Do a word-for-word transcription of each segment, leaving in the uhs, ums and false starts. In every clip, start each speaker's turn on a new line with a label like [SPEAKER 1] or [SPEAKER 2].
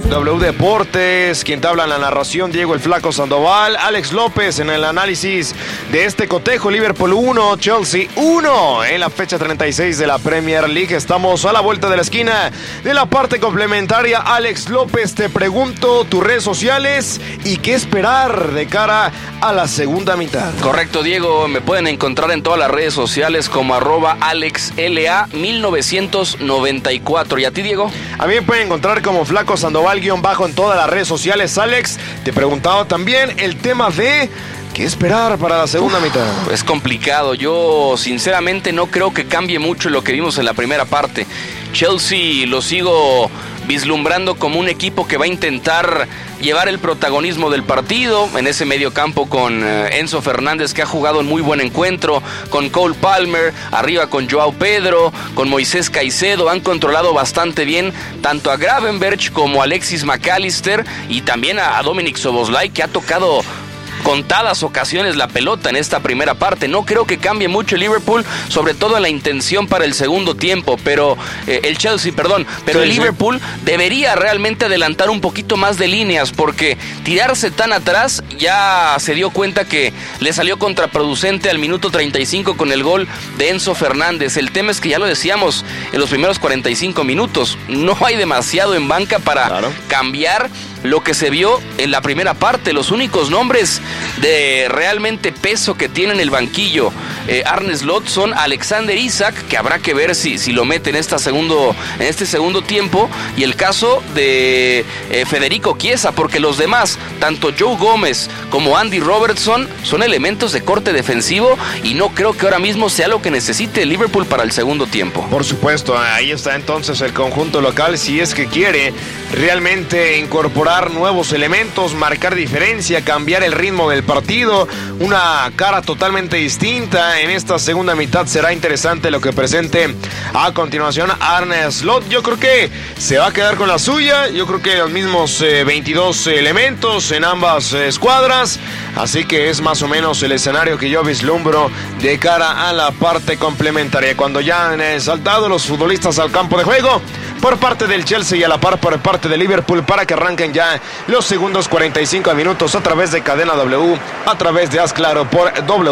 [SPEAKER 1] W Deportes, quien te habla en la narración, Diego el Flaco Sandoval, Alex López en el análisis de este cotejo. Liverpool uno, Chelsea uno en la fecha treinta y seis de la Premier League. Estamos a la vuelta de la esquina de la parte complementaria. Alex López, te pregunto tus redes sociales y qué esperar de cara a la segunda mitad.
[SPEAKER 2] Correcto, Diego, me pueden encontrar en todas las redes sociales como arroba AlexLA mil novecientos noventa y cuatro. ¿Y a ti, Diego?
[SPEAKER 1] A mí me pueden encontrar como Flaco Sandoval guión bajo en todas las redes sociales. Alex, te preguntaba también el tema de ¿qué esperar para la segunda Uf, mitad?
[SPEAKER 2] Es complicado. Yo sinceramente no creo que cambie mucho lo que vimos en la primera parte. Chelsea lo sigo vislumbrando como un equipo que va a intentar llevar el protagonismo del partido en ese medio campo con eh, Enzo Fernández, que ha jugado un muy buen encuentro, con Cole Palmer, arriba con Joao Pedro, con Moisés Caicedo. Han controlado bastante bien tanto a Gravenberch como a Alexis McAllister y también a, a Dominic Szoboszlai, que ha tocado contadas ocasiones la pelota en esta primera parte. No creo que cambie mucho el Liverpool, sobre todo en la intención para el segundo tiempo, pero eh, el Chelsea, perdón, pero sí, el Liverpool sí. debería realmente adelantar un poquito más de líneas, porque tirarse tan atrás ya se dio cuenta que le salió contraproducente al minuto treinta y cinco con el gol de Enzo Fernández. El tema es que ya lo decíamos en los primeros cuarenta y cinco minutos, no hay demasiado en banca para claro. cambiar lo que se vio en la primera parte. Los únicos nombres de realmente peso que tiene en el banquillo eh, Arne Slot son Alexander Isak, que habrá que ver si, si lo mete en, esta segundo, en este segundo tiempo, y el caso de eh, Federico Chiesa, porque los demás, tanto Joe Gómez como Andy Robertson, son elementos de corte defensivo y no creo que ahora mismo sea lo que necesite el Liverpool para el segundo tiempo.
[SPEAKER 1] Por supuesto, ahí está entonces el conjunto local, si es que quiere realmente incorporar nuevos elementos, marcar diferencia, cambiar el ritmo del partido, una cara totalmente distinta en esta segunda mitad. Será interesante lo que presente a continuación Arne Slot. Yo creo que se va a quedar con la suya, yo creo que los mismos eh, veintidós elementos en ambas eh, escuadras, así que es más o menos el escenario que yo vislumbro de cara a la parte complementaria, cuando ya han eh, saltado los futbolistas al campo de juego por parte del Chelsea y a la par por parte de Liverpool, para que arranquen ya los segundos cuarenta y cinco minutos a través de Cadena W, a través de Haz Claro por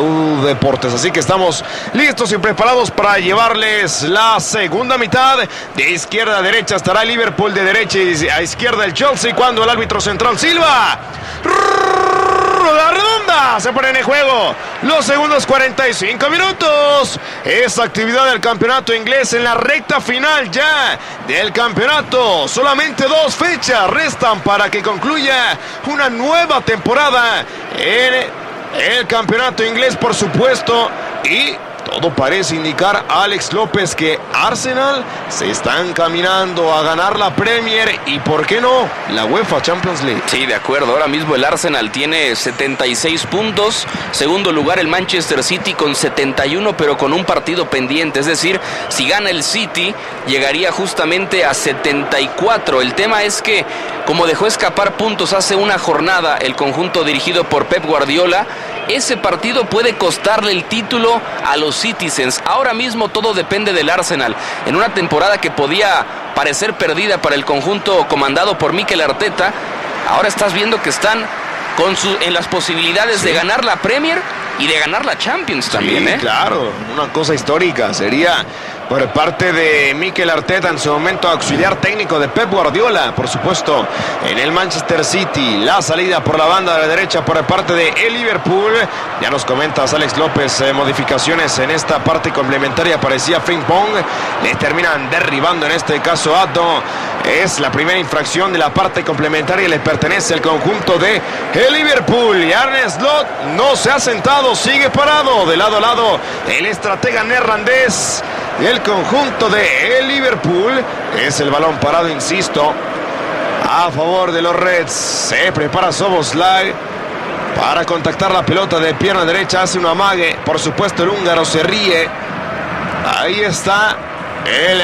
[SPEAKER 1] W Deportes. Así que estamos listos y preparados para llevarles la segunda mitad. De izquierda a derecha estará Liverpool, de derecha a izquierda el Chelsea, cuando el árbitro central silba. La redonda se pone en el juego los segundos cuarenta y cinco minutos. Esa actividad del campeonato inglés en la recta final ya del campeonato. Solamente dos fechas restan para que concluya una nueva temporada en el campeonato inglés, por supuesto, y todo parece indicar, Alex López, que Arsenal se está encaminando a ganar la Premier y, ¿por qué no?, la UEFA Champions League.
[SPEAKER 2] Sí, de acuerdo. Ahora mismo el Arsenal tiene setenta y seis puntos. Segundo lugar el Manchester City con setenta y uno, pero con un partido pendiente. Es decir, si gana el City, llegaría justamente a setenta y cuatro. El tema es que, como dejó escapar puntos hace una jornada el conjunto dirigido por Pep Guardiola, ese partido puede costarle el título a los Citizens. Ahora mismo todo depende del Arsenal. En una temporada que podía parecer perdida para el conjunto comandado por Mikel Arteta, ahora estás viendo que están con su, en las posibilidades sí. de ganar la Premier y de ganar la Champions también.
[SPEAKER 1] Sí,
[SPEAKER 2] ¿eh?
[SPEAKER 1] claro, una cosa histórica sería por parte de Mikel Arteta, en su momento auxiliar técnico de Pep Guardiola, por supuesto, en el Manchester City. La salida por la banda de la derecha por parte de el Liverpool. Ya nos comentas, Alex López, eh, modificaciones en esta parte complementaria. Parecía Frimpong, le terminan derribando en este caso Addo. Es la primera infracción de la parte complementaria y le pertenece al conjunto de el Liverpool. Y Arne Slot no se ha sentado, sigue parado de lado a lado el estratega neerlandés del conjunto de el Liverpool. Es el balón parado, insisto, a favor de los Reds. Se prepara Szoboszlai para contactar la pelota de pierna derecha, hace un amague, por supuesto el húngaro se ríe. Ahí está el